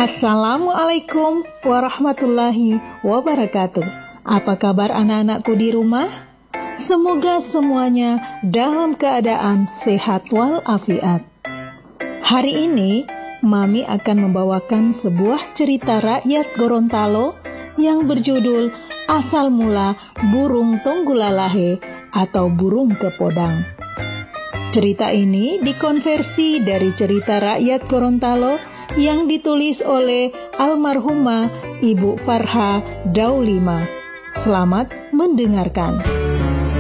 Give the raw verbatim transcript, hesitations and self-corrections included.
Assalamualaikum warahmatullahi wabarakatuh. Apa kabar anak-anakku di rumah? Semoga semuanya dalam keadaan sehat walafiat. Hari ini, Mami akan membawakan sebuah cerita rakyat Gorontalo yang berjudul Asal Mula Burung Tonggulalahe atau Burung Kepodang. Cerita ini dikonversi dari cerita rakyat Gorontalo yang ditulis oleh almarhumah Ibu Farha Daulima. Selamat mendengarkan.